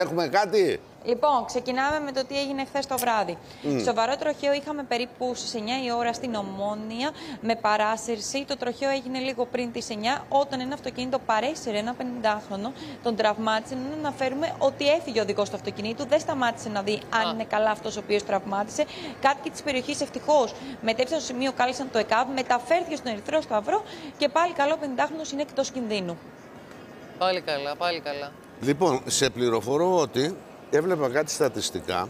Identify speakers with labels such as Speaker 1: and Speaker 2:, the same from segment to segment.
Speaker 1: Έχουμε κάτι.
Speaker 2: Λοιπόν, ξεκινάμε με το τι έγινε χθες το βράδυ. Σοβαρό τροχαίο είχαμε περίπου στις 9 η ώρα στην Ομόνια με παράσυρση. Το τροχαίο έγινε λίγο πριν τις 9, όταν ένα αυτοκίνητο παρέσυρε ένα 50χρονο, τον τραυμάτισε. Να αναφέρουμε ότι έφυγε ο οδηγός του αυτοκινήτου, δεν σταμάτησε να δει αν είναι καλά αυτός ο οποίος τραυμάτισε. Κάτοικοι της περιοχής ευτυχώς μετέφεραν στο σημείο, κάλεσαν το ΕΚΑΒ, μεταφέρθηκε στον Ερυθρό Σταυρό και πάλι καλό 50χρονος είναι εκτός κινδύνου.
Speaker 3: Πάλι καλά, πάλι καλά.
Speaker 1: Λοιπόν, σε πληροφορώ ότι έβλεπα κάτι στατιστικά.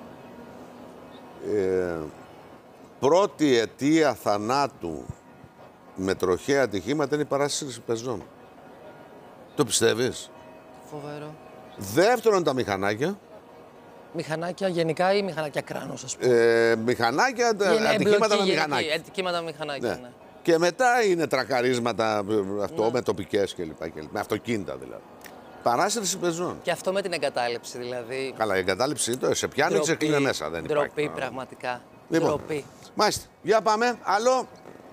Speaker 1: Πρώτη αιτία θανάτου με τροχαία ατυχήματα είναι η παράσυρση πεζών. Το πιστεύεις?
Speaker 3: Φοβερό.
Speaker 1: Δεύτερον, τα μηχανάκια.
Speaker 3: Μηχανάκια γενικά ή μηχανάκια κράνος, ας πούμε.
Speaker 1: Μηχανάκια, ατυχήματα με μηχανάκια.
Speaker 3: Ατυχήματα με μηχανάκια, ναι.
Speaker 1: Και μετά είναι τρακαρίσματα αυτό, με τοπικές κλπ. Με αυτοκίνητα δηλαδή. Παράσυρση πεζών.
Speaker 3: Και αυτό με την εγκατάλειψη δηλαδή.
Speaker 1: Καλά, η εγκατάλειψη το σε πιάνει και σε κλείνει μέσα. Δεν υπάρχει.
Speaker 3: Ντροπή, πραγματικά.
Speaker 1: Λοιπόν,
Speaker 3: Ντροπή.
Speaker 1: μάλιστα. Για πάμε. Άλλο.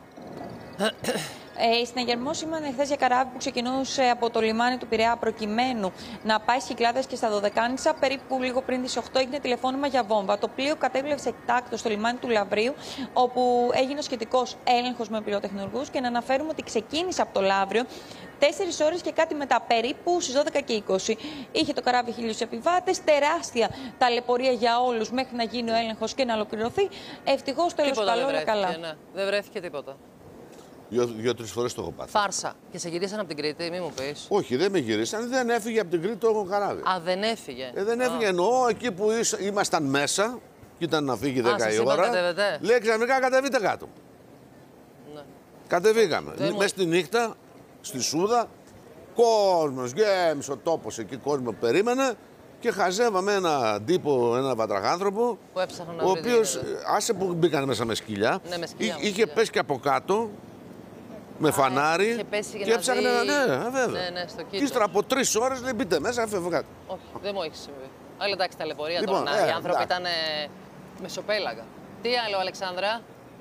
Speaker 2: Η συναγερμό σήμανε χθες για καράβι που ξεκινούσε από το λιμάνι του Πειραιά προκειμένου να πάει στις Κυκλάδες και στα Δωδεκάνησα. Περίπου λίγο πριν τις 8 έγινε τηλεφώνημα για βόμβα. Το πλοίο κατέπλευσε εκτάκτως στο λιμάνι του Λαυρίου, όπου έγινε ο σχετικός έλεγχος με πυροτεχνουργούς. Και να αναφέρουμε ότι ξεκίνησε από το Λαύριο 4 ώρες και κάτι μετά, περίπου στις 12 και 20. Είχε το καράβι 1.000 επιβάτες, τεράστια ταλαιπωρία για όλους μέχρι να γίνει ο έλεγχος και να ολοκληρωθεί. Ευτυχώς τέλος καλό, όλα καλά.
Speaker 3: Ναι. Δεν βρέθηκε τίποτα.
Speaker 1: 2-3 φορές το έχω πάθει.
Speaker 3: Φάρσα. Και σε γυρίσαν από την Κρήτη, μη μου πεις.
Speaker 1: Όχι, δεν με γυρίσαν, δεν έφυγε από την Κρήτη το καράβι.
Speaker 3: Α, δεν έφυγε.
Speaker 1: Δεν έφυγε, εννοώ εκεί που ήμασταν μέσα, και ήταν να φύγει 10 η ώρα. Λέει ξαφνικά κατεβείτε κάτω.
Speaker 3: Ναι.
Speaker 1: Κατεβήκαμε. Μέσα στη νύχτα, στη Σούδα, κόσμος, γέμισε ο τόπος εκεί, κόσμο περίμενε. Και χαζεύαμε έναν τύπο, έναν βατραχάνθρωπο, ο οποίος, άσε που μπήκαν μέσα με σκυλιά,
Speaker 3: ναι, με σκυλιά
Speaker 1: είχε πέσει και από κάτω, με φανάρι και έψαχνε ναι, βέβαια.
Speaker 3: Ναι, στο
Speaker 1: και ύστερα από 3 ώρες λέει μπείτε μέσα, φεύγατε.
Speaker 3: Όχι, δεν μου έχει συμβεί. Αλλά εντάξει, ταλαιπωρία
Speaker 1: λοιπόν,
Speaker 3: τώρα, οι άνθρωποι ήταν μεσοπέλαγα. Τι άλλο, Αλεξάνδρα?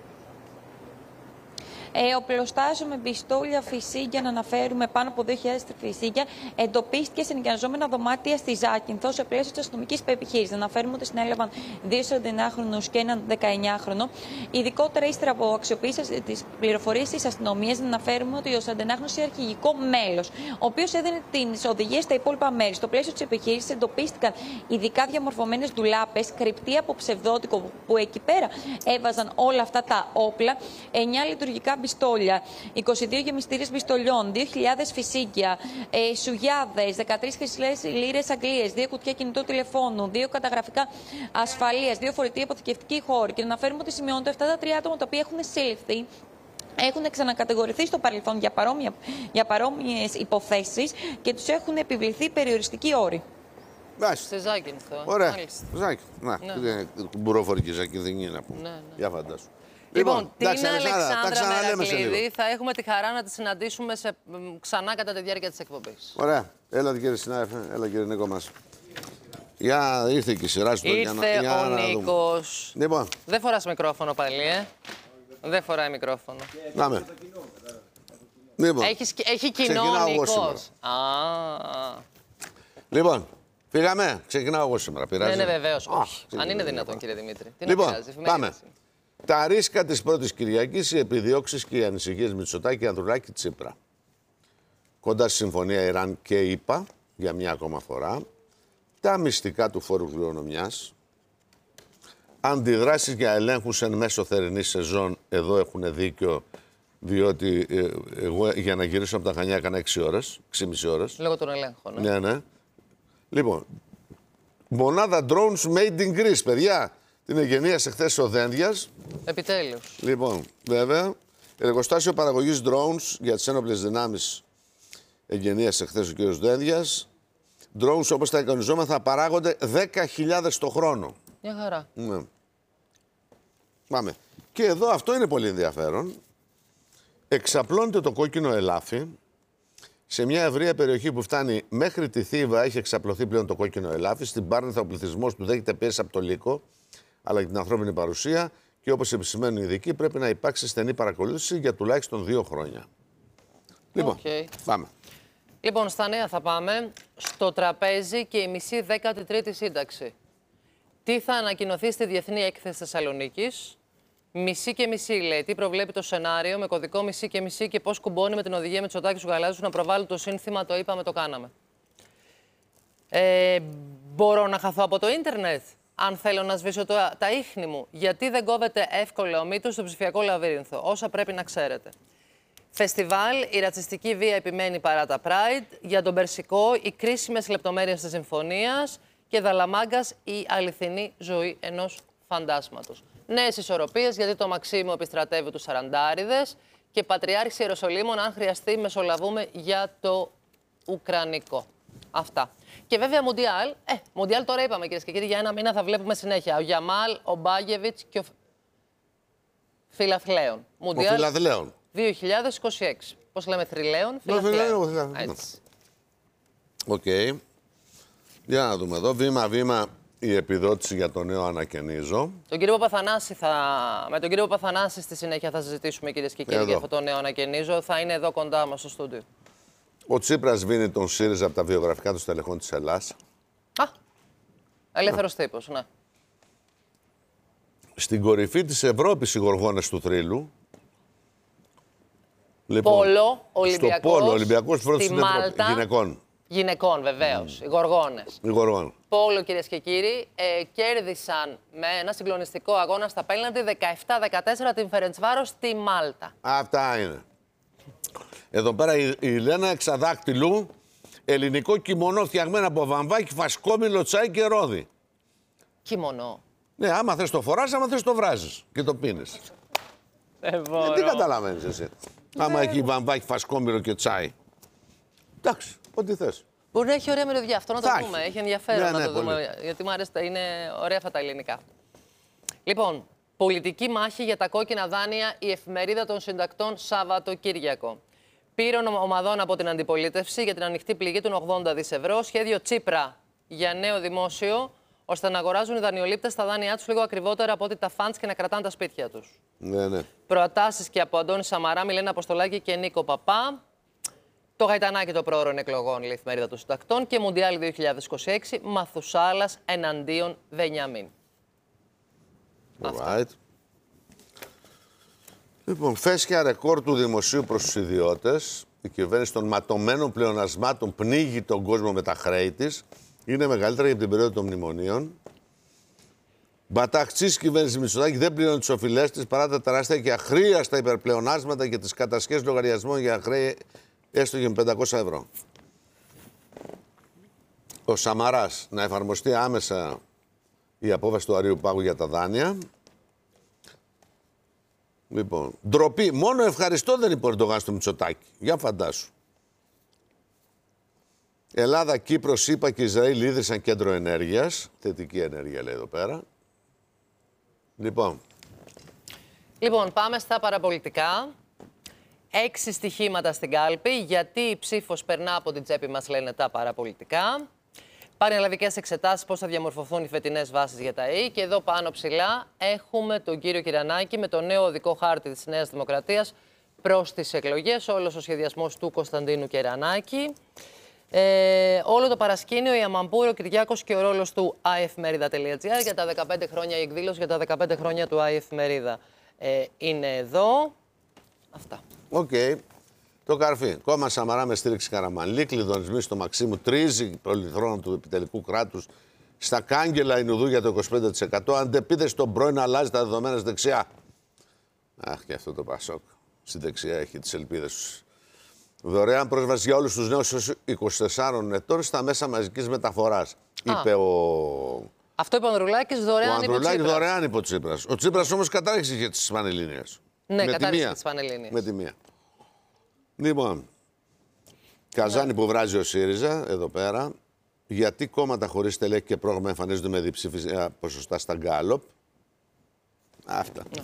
Speaker 2: Οπλοστάσιο με πιστόλια, φυσίγγια, να αναφέρουμε πάνω από 2.000 φυσίγγια, εντοπίστηκε σε νοικιαζόμενα δωμάτια στη Ζάκυνθο σε πλαίσιο της αστυνομικής επιχείρησης. Να αναφέρουμε ότι συνέλαβαν 2 49χρονους και έναν 19χρονο. Ειδικότερα, ύστερα από αξιοποίηση της πληροφορίας της αστυνομίας, να αναφέρουμε ότι ο 49χρονος είναι αρχηγικό μέλος, ο οποίος έδινε τις οδηγίες στα υπόλοιπα μέρη. Στο πλαίσιο της επιχείρησης εντοπίστηκαν ειδικά διαμορφωμένες ντουλάπες, κρυπτοί από ψευδότικο, που εκεί πέρα έβαζαν όλα αυτά τα όπλα, 9 λειτουργικά πιστόλια, 22 γεμιστήρες πιστολιών, 2.000 φυσίγγια, σουγιάδες, 13 χρυσές λίρες Αγγλίες, 2 κουτιά κινητού τηλεφώνου, 2 καταγραφικά ασφαλείας, 2 φορητοί αποθηκευτικοί χώροι. Και να αναφέρουμε ότι σημειώνονται αυτά τα 3 άτομα τα οποία έχουν συλληφθεί. Έχουν ξανακατηγορηθεί στο παρελθόν για παρόμοιες υποθέσεις και τους έχουν επιβληθεί περιοριστικοί όροι.
Speaker 3: Στη Ζάκυνθο.
Speaker 1: Ωραία. Να, κουμπουρόφορικη Ζάκυνθινή να πούμε.
Speaker 3: Ναι.
Speaker 1: Για φαντάσου.
Speaker 3: Λοιπόν, την Αλεξάνδρα Μερακλήδη θα έχουμε τη χαρά να τη συναντήσουμε ξανά κατά τη διάρκεια της εκπομπής.
Speaker 1: Ωραία. Έλα κύριε συνάδελφε, έλα κύριε Νίκο μας. Ήρθε και η σειρά σου.
Speaker 3: Ήρθε ο Νίκος.
Speaker 1: Λοιπόν.
Speaker 3: Δεν φοράς μικρόφωνο πάλι, Δεν φοράει μικρόφωνο.
Speaker 1: Να με. Λοιπόν.
Speaker 3: Έχει κοινό ο Νίκος.
Speaker 1: Λοιπόν, φύγαμε. Ξεκινάω εγώ σήμερα. Πειράζει?
Speaker 3: Ναι, βεβαίως. Αν είναι δυνατόν, κύριε Δημήτρη.
Speaker 1: Λοιπόν, πάμε. Τα ρίσκα της πρώτης Κυριακής, οι επιδιώξεις και οι ανησυχίες Μητσοτάκη, Ανδρουλάκη, Τσίπρα. Κοντά στη συμφωνία Ιράν και ΗΠΑ, για μια ακόμα φορά. Τα μυστικά του φόρου κληρονομιάς. Αντιδράσεις για ελέγχους εν μέσω θερινής σεζόν. Εδώ έχουν δίκιο, διότι εγώ για να γυρίσω από τα Χανιά έκανα 6 ώρες, 6,5 ώρες.
Speaker 3: Λόγω των ελέγχων.
Speaker 1: Ναι. Λοιπόν, μονάδα drones made in Greece, παιδιά. Την εγγενίασε χθες ο Δένδιας.
Speaker 3: Επιτέλους.
Speaker 1: Λοιπόν, βέβαια, εργοστάσιο παραγωγής drones για τις ένοπλες δυνάμεις εγγενίασε χθες ο κ. Δένδιας. Drones όπως τα εικονιζόμαστε θα παράγονται 10.000 το χρόνο.
Speaker 3: Μια χαρά.
Speaker 1: Ναι. Πάμε. Και εδώ αυτό είναι πολύ ενδιαφέρον. Εξαπλώνεται το κόκκινο ελάφι. Σε μια ευρεία περιοχή που φτάνει μέχρι τη Θήβα έχει εξαπλωθεί πλέον το κόκκινο ελάφι. Στην Πάρνηθα ο πληθυσμός του δέχεται πίεση από το Λύκο, αλλά και την ανθρώπινη παρουσία. Και όπως επισημαίνουν οι ειδικοί, πρέπει να υπάρξει στενή παρακολούθηση για τουλάχιστον 2 χρόνια. Λοιπόν, πάμε.
Speaker 3: Λοιπόν, στα νέα θα πάμε. Στο τραπέζι και η μισή 13η σύνταξη. Τι θα ανακοινωθεί στη Διεθνή Έκθεση Θεσσαλονίκης. Μισή και μισή, λέει. Τι προβλέπει το σενάριο με κωδικό μισή και μισή και πώς κουμπώνει με την οδηγία Μητσοτάκη του Γαλάζιου να προβάλλουν το σύνθημα «Το είπαμε, το κάναμε». Μπορώ να χαθώ από το ίντερνετ, αν θέλω να σβήσω τα ίχνη μου. Γιατί δεν κόβεται εύκολα ο μύτος στο ψηφιακό λαβύρινθο, όσα πρέπει να ξέρετε. Φεστιβάλ, η ρατσιστική βία επιμένει παρά τα Pride. Για τον Περσικό, οι κρίσιμες λεπτομέρειες της συμφωνίας. Και Δαλαμάγκας, η αληθινή ζωή ενός φαντάσματος. Νέες ισορροπίες, γιατί το Μαξίμου επιστρατεύει τους Σαραντάριδες. Και Πατριάρχης Ιεροσολύμων, αν χρειαστεί, μεσολαβούμε για το Ουκρανικό. Αυτά. Και βέβαια Μουντιάλ. Μουντιάλ τώρα είπαμε, κυρίες και κύριοι, για ένα μήνα θα βλέπουμε συνέχεια. Ο Γιαμάλ, ο Μπάγεβιτς και ο Φιλαθλέον.
Speaker 1: Μουντιάλ
Speaker 3: 2026. Πώς λέμε, Θρυλαίων, Φιλαθλέων. Έτσι.
Speaker 1: Οκ. Για να δούμε εδώ. Βήμα-βήμα η επιδότηση για το νέο ανακαινίζω.
Speaker 3: Με τον κύριο Παπαθανάση στη συνέχεια θα συζητήσουμε, κυρίες και κύριοι, για αυτό το νέο ανακαινίζω. Θα είναι εδώ κοντά μας στο στούντιο.
Speaker 1: Ο Τσίπρας σβήνει τον ΣΥΡΙΖΑ από τα βιογραφικά των στελεχών της Ελλάς.
Speaker 3: Ελεύθερος τύπος, ναι.
Speaker 1: Στην κορυφή της Ευρώπης οι γοργόνες του θρύλου. Λοιπόν,
Speaker 3: Πόλο, Ολυμπιακός.
Speaker 1: Στο Πόλο, Ολυμπιακός πρώτος στην Ευρώπη.
Speaker 3: Μάλτα.
Speaker 1: Γυναικών.
Speaker 3: Γυναικών, βεβαίως. Οι γοργόνες.
Speaker 1: Οι γοργόνες.
Speaker 3: Πόλο, κυρίες και κύριοι, κέρδισαν με ένα συγκλονιστικό αγώνα στα πέναλτι 17-14 την Φερεντσβάρος στη Μάλτα.
Speaker 1: Αυτά είναι. Εδώ πέρα η Λένα Εξαδάκτυλου, ελληνικό κιμονό φτιαγμένο από βαμβάκι, φασκόμηλο, τσάι και ρόδι.
Speaker 3: Κιμονό.
Speaker 1: Ναι, άμα θες το φοράς, άμα θες το βράζεις και το πίνεις. Τι καταλαβαίνεις εσύ. Άμα έχει βαμβάκι, φασκόμηλο και τσάι. Εντάξει, ό,τι θες.
Speaker 3: Μπορεί να έχει ωραία μυρωδιά, αυτό να το δούμε. Έχει ενδιαφέρον να το
Speaker 1: πολύ.
Speaker 3: δούμε, γιατί μου αρέσει, είναι ωραία αυτά τα ελληνικά. Λοιπόν, πολιτική μάχη για τα κόκκινα δάνεια, η εφημερίδα των συντακτών Σαββατοκύριακο. Πήρων ομαδών από την αντιπολίτευση για την ανοιχτή πληγή των 80 δις ευρώ, σχέδιο Τσίπρα για νέο δημόσιο, ώστε να αγοράζουν οι δανειολήπτες τα δάνειά τους λίγο ακριβότερα από ό,τι τα φαντς και να κρατάνε τα σπίτια τους.
Speaker 1: Ναι.
Speaker 3: Προτάσεις και από Αντώνη Σαμαρά, Μιλένα Αποστολάκη και Νίκο Παπά. Το γαϊτανάκι των πρόωρων εκλογών, λέει η εφημερίδα των συντακτών. Και Μουντιάλ 2026, Μαθουσάλας εναντίον Βενιαμίν.
Speaker 1: Right. Λοιπόν, φέσια ρεκόρ του δημοσίου προς τους ιδιώτες. Η κυβέρνηση των ματωμένων πλεονασμάτων πνίγει τον κόσμο με τα χρέη της. Είναι μεγαλύτερα για την περίοδο των μνημονίων. Μπαταχτσής κυβέρνηση Μητσοτάκη δεν πληρώνει τις οφειλές της παρά τα τεράστια και αχρίαστα υπερπλεονάσματα και τις κατασχέσεις λογαριασμών για χρέη έστω και με 500 ευρώ. Ο Σαμαράς να εφαρμοστεί άμεσα η απόφαση του Αρείου Πάγου για τα δάνεια. Λοιπόν, ντροπή. Μόνο ευχαριστώ δεν είπε ο Ερντογάν στο Μητσοτάκη. Για φαντάσου. Ελλάδα, Κύπρος, ΗΠΑ και Ισραήλ ίδρυσαν κέντρο ενέργειας. Θετική ενέργεια λέει εδώ πέρα.
Speaker 3: Λοιπόν, πάμε στα παραπολιτικά. 6 στοιχήματα στην κάλπη. Γιατί η ψήφος περνά από την τσέπη μας, λένε τα παραπολιτικά. Πανελλαδικές εξετάσεις, πώς θα διαμορφωθούν οι φετινές βάσεις για τα ΕΕ. Και εδώ πάνω ψηλά έχουμε τον κύριο Κυρανάκη με το νέο οδικό χάρτη της Νέας Δημοκρατίας προς τις εκλογές. Όλος ο σχεδιασμός του Κωνσταντίνου Κυρανάκη. Όλο το παρασκήνιο, η Αμαμπούρη, ο Κυριάκος και ο ρόλος του iEfmerida.gr για τα 15 χρόνια, η εκδήλωση για τα 15 χρόνια του iEfmerida είναι εδώ. Αυτά.
Speaker 1: Οκ. Το καρφί. Κόμμα Σαμαρά με στήριξη Καραμανλή, κλειδονισμοί στο Μαξίμου, τρίζει πολυθρόνο του επιτελικού κράτους. Στα κάγκελα Ινουδού για το 25%. Αντεπίθεση των πρώην αλλάζει τα δεδομένα στη δεξιά. Αχ, και αυτό το Πασόκ. Στη δεξιά έχει τις ελπίδες τους. Δωρεάν πρόσβαση για όλους τους νέους έως 24 ετών στα μέσα μαζικής μεταφοράς. Είπε ο...
Speaker 3: Αυτό είπε ο Ανδρουλάκης, δωρεάν είπε ο Τσίπρας.
Speaker 1: Δωρεάν είπε ο Τσίπρας. Ο Τσίπρας όμως κατάργησε τις Πανελλήνιες.
Speaker 3: Ναι, κατάργησε τις Πανελλήνιες.
Speaker 1: Με τη μία. Λοιπόν, Καζάνι που βράζει ο ΣΥΡΙΖΑ, εδώ πέρα. Γιατί κόμματα χωρίς στελέχη και πρόγραμμα εμφανίζονται με διψήφια ποσοστά στα γκάλοπ. Αυτά.
Speaker 3: Ναι.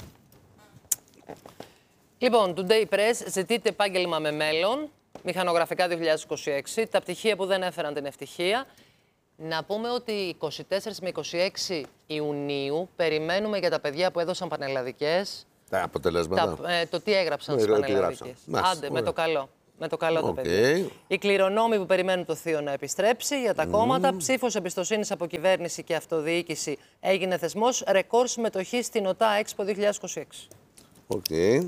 Speaker 3: Λοιπόν, Today Press ζητείται επάγγελμα με μέλλον, μηχανογραφικά 2026, τα πτυχία που δεν έφεραν την ευτυχία. Να πούμε ότι 24 με 26 Ιουνίου περιμένουμε για τα παιδιά που έδωσαν πανελλαδικές.
Speaker 1: Τα αποτελέσματα.
Speaker 3: Το τι έγραψαν στις πανελλαδικές. Άντε, με το καλό. Με το καλό το παιδί. Οι κληρονόμοι που περιμένουν το θείο να επιστρέψει για τα κόμματα. Ψήφος εμπιστοσύνης από κυβέρνηση και αυτοδιοίκηση έγινε θεσμός. Ρεκόρ συμμετοχή στην ΟΤΑ Expo 2026.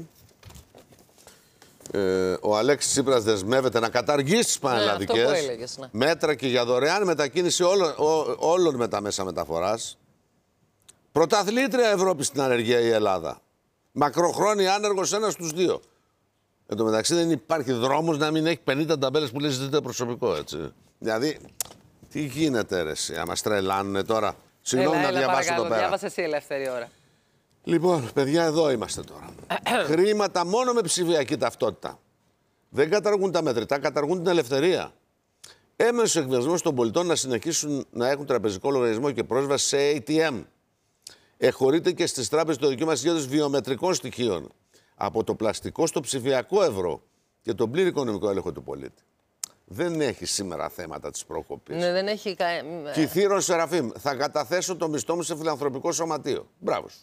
Speaker 1: Ο Αλέξης Τσίπρας δεσμεύεται να καταργήσει τις πανελλαδικές μέτρα και για δωρεάν μετακίνηση όλων με τα μέσα μεταφοράς. Πρωταθλήτρια Ευρώπη στην ανεργία η Ελλάδα. Μακροχρόνια άνεργος ένας στους δύο. Εν τω μεταξύ δεν υπάρχει δρόμος να μην έχει 50 ταμπέλες που λέει ζητείτε προσωπικό, έτσι. Δηλαδή, τι γίνεται ρε εσύ, άμα τρελάνουνε τώρα. Συγγνώμη να διαβάσω εδώ πέρα.
Speaker 3: Διάβασε εσύ ελεύθερη ώρα.
Speaker 1: Λοιπόν, παιδιά, εδώ είμαστε τώρα. Χρήματα μόνο με ψηφιακή ταυτότητα. Δεν καταργούν τα μετρητά, καταργούν την ελευθερία. Έμεσος εκβιασμός των πολιτών να συνεχίσουν να έχουν τραπεζικό λογαριασμό και πρόσβαση σε ATM. Εχωρείται και στις τράπεζες το δικαίωμα συγκέντρωσης βιομετρικών στοιχείων. Από το πλαστικό στο ψηφιακό ευρώ και τον πλήρη οικονομικό έλεγχο του πολίτη. Δεν έχει σήμερα θέματα της προκοπής.
Speaker 3: Ναι, δεν έχει.
Speaker 1: Κυθύρον Σεραφείμ, θα καταθέσω το μισθό μου σε φιλανθρωπικό σωματείο. Μπράβο σου.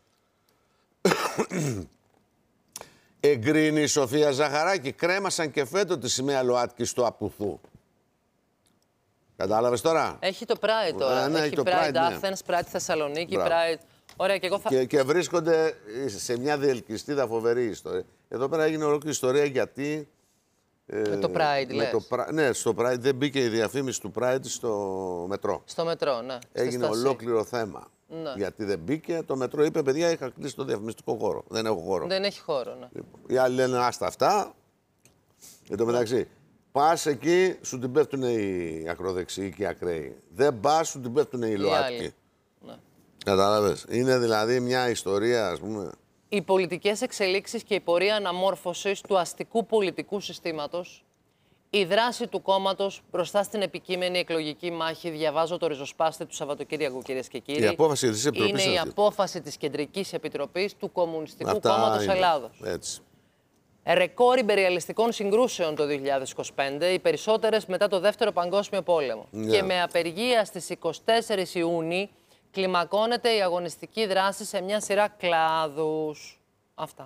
Speaker 1: Εγκρίνει η Σοφία Ζαχαράκη. Κρέμασαν και φέτο τη σημαία ΛΟΑΤΚΙ στο Απουθού. Κατάλαβες τώρα.
Speaker 3: Έχει το Pride τώρα.
Speaker 1: Ναι,
Speaker 3: έχει
Speaker 1: το
Speaker 3: Pride
Speaker 1: ναι.
Speaker 3: Athens, Pride Θεσσαλονίκη,
Speaker 1: Μπράβο.
Speaker 3: Pride. Ωραία, και εγώ θα...
Speaker 1: και βρίσκονται σε μια διελκυστίδα φοβερή ιστορία. Εδώ πέρα έγινε ολόκληρη ιστορία γιατί...
Speaker 3: με το Pride, λες.
Speaker 1: Ναι, στο Pride δεν μπήκε η διαφήμιση του Pride στο μετρό.
Speaker 3: Στο μετρό, ναι.
Speaker 1: Έγινε ολόκληρο θέμα. Ναι. Γιατί δεν μπήκε, το μετρό είπε: παιδιά, είχα κλείσει το διαφημιστικό χώρο. Δεν έχω χώρο.
Speaker 3: Δεν έχει χώρο, ναι.
Speaker 1: Λοιπόν, οι άλλοι λένε: άστα αυτά. Εν τω μεταξύ, πας εκεί, σου την πέφτουν οι ακροδεξιοί και οι ακραίοι. Δεν πας, σου την πέφτουν οι ΛΟΑΤΚΙ. Ναι. Κατάλαβες. Είναι δηλαδή μια ιστορία, ας πούμε.
Speaker 3: Οι πολιτικές εξελίξεις και η πορεία αναμόρφωσης του αστικού πολιτικού συστήματος, η δράση του κόμματος μπροστά στην επικείμενη εκλογική μάχη, διαβάζω το ριζοσπάστη του Σαββατοκύριακου, κυρίες και κύριοι.
Speaker 1: Η απόφαση της
Speaker 3: είναι η απόφαση της Κεντρικής Επιτροπής του Κομμουνιστικού Κόμματος Ελλάδος.
Speaker 1: Έτσι.
Speaker 3: Ρεκόρ υπεριαλιστικών συγκρούσεων το 2025, οι περισσότερες μετά το Δεύτερο Παγκόσμιο Πόλεμο.
Speaker 1: Yeah.
Speaker 3: Και με απεργία στις 24 Ιούνιου κλιμακώνεται η αγωνιστική δράση σε μια σειρά κλάδους. Αυτά.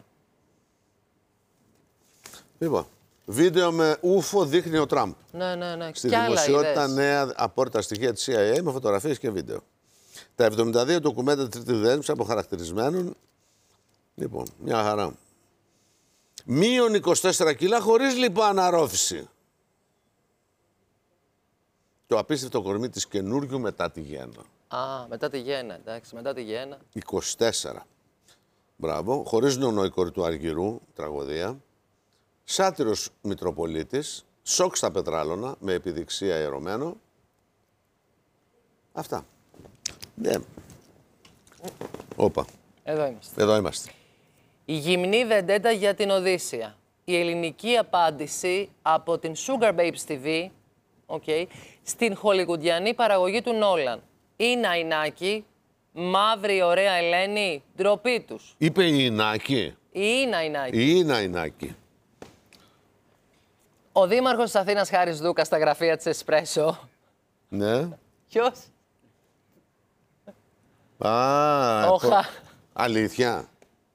Speaker 1: Λοιπόν, βίντεο με ούφο δείχνει ο Τραμπ.
Speaker 3: Ναι, ναι, ναι.
Speaker 1: Στη δημοσιότητα νέα απόρριτα στοιχεία της CIA με φωτογραφίες και βίντεο. Τα 72 ντοκουμέντα τρίτη δέσμευση αποχαρακτηρισμένων. Λοιπόν, μια χαρά. Μείον 24 κιλά χωρίς λιποαναρρόφηση. Το απίστευτο κορμί της καινούριου μετά τη γέννα.
Speaker 3: Α, μετά τη γέννα, εντάξει, μετά τη γέννα.
Speaker 1: 24. Μπράβο. Χωρίς νονό η κόρη του Αργυρού, τραγωδία. Σάτυρος Μητροπολίτης. Σοκ στα πετράλωνα, με επιδειξία αερωμένο. Αυτά. Ναι. Όπα.
Speaker 3: Εδώ είμαστε.
Speaker 1: Εδώ είμαστε.
Speaker 3: Η γυμνή βεντέτα για την Οδύσσεια. Η ελληνική απάντηση από την Sugar Babes TV, στην χολιγουντιανή παραγωγή του Νόλαν. Η Ναϊνάκη, μαύρη ωραία Ελένη, ντροπή τους.
Speaker 1: Είπε η Ινάκη.
Speaker 3: Η Ναϊνάκη.
Speaker 1: Η Ναϊνάκη.
Speaker 3: Ο δήμαρχος της Αθήνας Χάρης Δούκας στα γραφεία της Εσπρέσο.
Speaker 1: Ναι.
Speaker 3: Ποιος?
Speaker 1: Αλήθεια.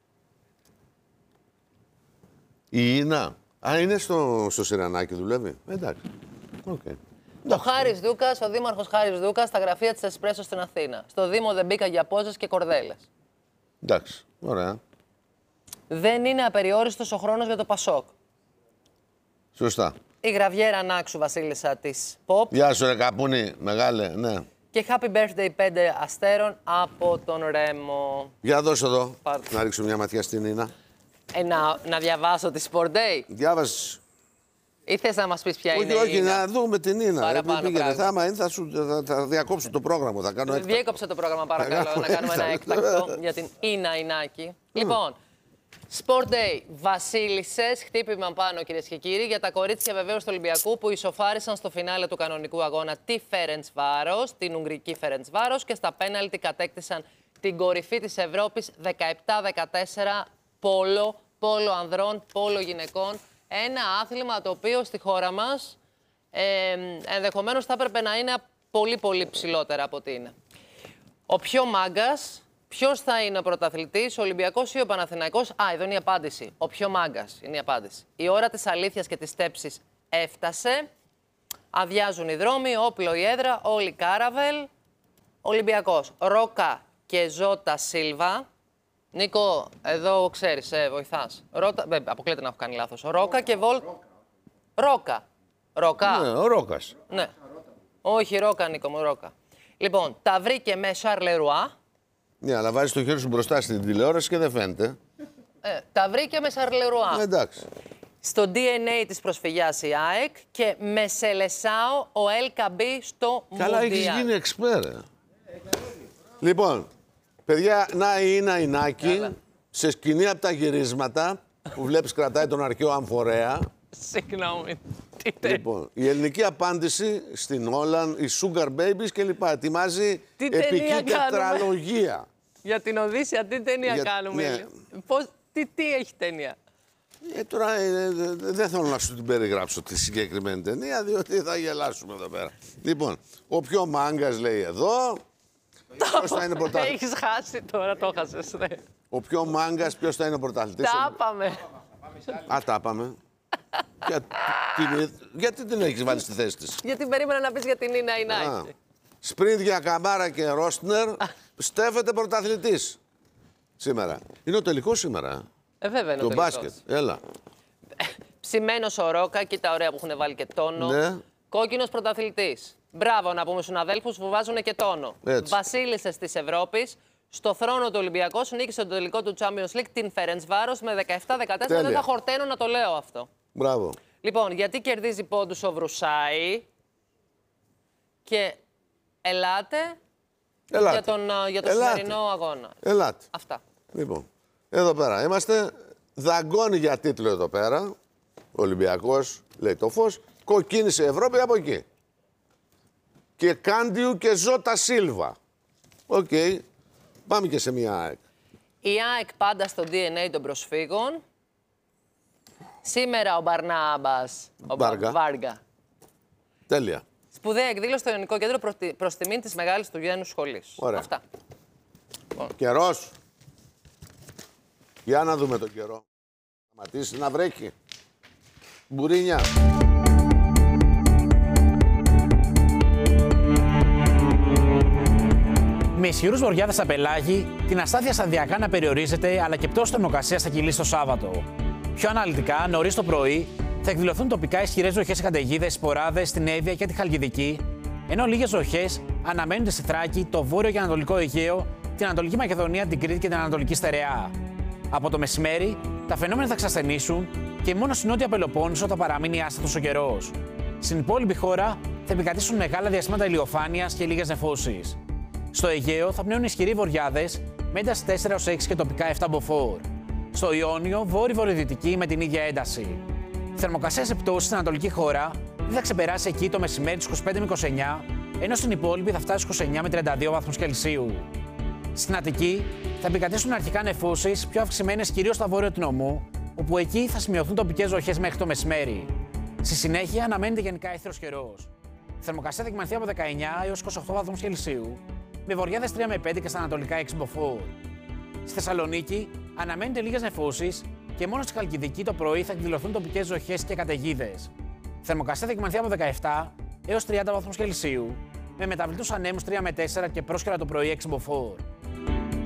Speaker 1: Η Ίνα. Είναι στο Σιρανάκι δουλεύει. Εντάξει. Okay.
Speaker 3: Ο Χάρης Δούκας, ο δήμαρχος Χάρης Δούκας, στα γραφεία της Εσπρέσο στην Αθήνα. Στο Δήμο δεν μπήκα για πόζες και κορδέλες.
Speaker 1: Εντάξει. Ωραία.
Speaker 3: Δεν είναι απεριόριστος ο χρόνος για το Πασόκ.
Speaker 1: Σωστά.
Speaker 3: Η Γραβιέρα Νάξου, βασίλισσα της Pop.
Speaker 1: Γεια σου ρε Καπούνη, μεγάλε, ναι.
Speaker 3: Και happy birthday 5 αστέρων από τον Ρέμο.
Speaker 1: Για δώσω εδώ, να ρίξω μια ματιά στην Ίνα.
Speaker 3: Να διαβάσω τη Sport Day.
Speaker 1: Διάβασε.
Speaker 3: Ή θες να μας πεις ποια είναι η
Speaker 1: Όχι,
Speaker 3: Ίνα?
Speaker 1: Να δούμε την Ίνα.
Speaker 3: Παραπάνω
Speaker 1: Θα διακόψω το πρόγραμμα, θα κάνω έκτακτο.
Speaker 3: Διέκοψε το πρόγραμμα παρακαλώ, να κάνουμε ένα έκτακτο για την Ίνα Ινάκη. Λοιπόν, Sport Day, βασίλισσες, χτύπημα πάνω κυρίες και κύριοι, για τα κορίτσια βεβαίως του Ολυμπιακού που ισοφάρισαν στο φινάλε του κανονικού αγώνα τη Φέρεντσβάρος, την Ουγγρική Φέρεντσβάρος, και στα πέναλτι κατέκτησαν την κορυφή της Ευρώπης 17-14, πόλο ανδρών, πόλο γυναικών. Ένα άθλημα το οποίο στη χώρα μας ενδεχομένως θα έπρεπε να είναι πολύ πολύ ψηλότερα από ό,τι είναι. Ο πιο μάγκας Ποιος θα είναι ο πρωταθλητής, ο Ολυμπιακός ή ο Παναθηναϊκός? Εδώ είναι η απάντηση. Ο πιο μάγκας είναι η απάντηση. Η ώρα της αλήθειας και της στέψης έφτασε. Αδειάζουν οι δρόμοι, όπλο η έδρα, όλοι κάραβελ. Ολυμπιακός, Ρόκα και Ζώτα Σίλβα. Νίκο, εδώ ξέρεις, βοηθάς. Αποκλείεται να έχω κάνει λάθος. Ρόκα και Ρόκα. Ρόκα.
Speaker 1: Ναι, ο Ρόκας.
Speaker 3: Ναι. Όχι, Ρόκα, Νίκο μου, Ρόκα. Λοιπόν, τα βρήκε με Σαρλερουά.
Speaker 1: Ναι, αλλά βάζεις το χέρι σου μπροστά στην τηλεόραση και δεν φαίνεται.
Speaker 3: Τα βρήκε με Σαρλερουά.
Speaker 1: Εντάξει.
Speaker 3: Στο DNA της προσφυγιάς η ΑΕΚ και με Σελεσάο ο Ελ Καμπί στο Μουντιάλ.
Speaker 1: Καλά, έχεις γίνει εξπέρ. Λοιπόν, παιδιά, να η Ίνα Ινάκη, σε σκηνή από τα γυρίσματα που βλέπεις κρατάει τον αρχαίο αμφορέα.
Speaker 3: Συγγνώμη.
Speaker 1: Λοιπόν, η ελληνική απάντηση στην Όλαν, οι Sugar Babies κλπ. Ετοιμάζει επική τετραλογία.
Speaker 3: Για την Οδύσσια, τι ταινία κάνουμε.
Speaker 1: Ναι.
Speaker 3: Τι έχει ταινία.
Speaker 1: Τώρα δεν θέλω να σου την περιγράψω τη συγκεκριμένη ταινία, διότι θα γελάσουμε εδώ πέρα. Λοιπόν, ο πιο μάγκας λέει εδώ. Ποιος θα είναι πρωταθλητής?
Speaker 3: Έχεις χάσει τώρα, το χάσες. Ναι.
Speaker 1: Ο πιο μάγκας, ποιος θα είναι πρωταθλητής?
Speaker 3: Τα πάμε.
Speaker 1: Τα πάμε. Γιατί την έχεις βάλει στη θέση της?
Speaker 3: Γιατί περίμενα να πεις για την Ίνα Ινάκη.
Speaker 1: Σπρίνδια, Καμάρα και Ρόστνερ, στέφεται πρωταθλητής σήμερα. Είναι ο τελικός σήμερα.
Speaker 3: Βέβαια είναι
Speaker 1: το
Speaker 3: ο τελικός.
Speaker 1: μπάσκετ, έλα.
Speaker 3: Ψημένος ο Ρόκα, κοίτα ωραία που έχουν βάλει και τόνο.
Speaker 1: Ναι.
Speaker 3: Κόκκινος πρωταθλητής. Μπράβο να πούμε στους αδέλφους που βάζουν και τόνο. Βασίλισσες της Ευρώπης. Στο θρόνο του Ολυμπιακός νίκησε το τελικό του Champions League την Φερεντσβάρος με 17-14. Δεν θα χορταίνω να το λέω αυτό.
Speaker 1: Μπράβο.
Speaker 3: Λοιπόν, γιατί κερδίζει πόντους ο Βρουσάη και ελάτε για το σημερινό αγώνα.
Speaker 1: Ελάτε.
Speaker 3: Αυτά.
Speaker 1: Λοιπόν, εδώ πέρα είμαστε. Δαγκώνει για τίτλο εδώ πέρα. Ο Ολυμπιακός, λέει το φως. Κοκκίνησε η Ευρώπη από εκεί. Και Κάντιου και Ζώτα Σίλβα. Οκ. Πάμε και σε μια ΑΕΚ.
Speaker 3: Η ΑΕΚ πάντα στο DNA των προσφύγων. Σήμερα ο Μπαρνάμπας. Βάργα.
Speaker 1: Τέλεια.
Speaker 3: Σπουδαία εκδήλωση στο Ελληνικό Κέντρο προς τιμήν της Μεγάλης του Γέννου Σχολής.
Speaker 1: Ωραία.
Speaker 3: Αυτά.
Speaker 1: Καιρός. Για να δούμε τον καιρό. Σταματήσει να βρέχει. Μπουρίνια.
Speaker 4: Με ισχυρούς βοριάδες στα πελάγη, την αστάθεια σταδιακά να περιορίζεται, αλλά και πτώση θερμοκρασίας θα κυλήσει το Σάββατο. Πιο αναλυτικά, νωρίς το πρωί, θα εκδηλωθούν τοπικά ισχυρές βροχές και καταιγίδες, σποράδες στην Εύβοια και τη Χαλκιδική, ενώ λίγες βροχές αναμένονται στη Θράκη, το βόρειο και ανατολικό Αιγαίο, την Ανατολική Μακεδονία, την Κρήτη και την Ανατολική Στερεά. Από το μεσημέρι, τα φαινόμενα θα ξασθενήσουν και μόνο στην Νότια Πελοπόννησο θα παραμείνει άστατος ο καιρός. Στην υπόλοιπη χώρα θα επικρατήσουν μεγάλα διαστήματα ηλιοφάνειας και λίγες νεφώσεις. Στο Αιγαίο θα πνέουν ισχυροί βοριάδες με ένταση 4-6 και τοπικά 7 μποφόρ. Στο Ιόνιο, βόρειο-βορειοδυτική με την ίδια ένταση. Η θερμοκρασία σε πτώση στην ανατολική χώρα δεν θα ξεπεράσει εκεί το μεσημέρι τους 25 με 29, ενώ στην υπόλοιπη θα φτάσει στους 29 με 32 βαθμούς Κελσίου. Στην Αττική θα επικρατήσουν αρχικά νεφώσεις, πιο αυξημένες κυρίως στα βόρειο του νομού, όπου εκεί θα σημειωθούν τοπικές βροχές μέχρι το μεσημέρι. Στη συνέχεια αναμένεται γενικά αίθριος καιρός. Η θερμοκρασία θα κυμανθεί από 19 έως 28 βαθμούς Κελσίου, με βοριάδες 3 με 5 και στα ανατολικά 6 μποφόρ. Στη Θεσσαλονίκη αναμένονται λίγες νεφώσεις και μόνο στη Χαλκιδική το πρωί θα εκδηλωθούν τοπικές βροχές και καταιγίδες. Η θερμοκρασία θα κυμανθεί από 17 έως 30 βαθμούς Κελσίου, με μεταβλητούς ανέμους 3 με 4 και πρόσκαιρα το πρωί 6 μποφόρ.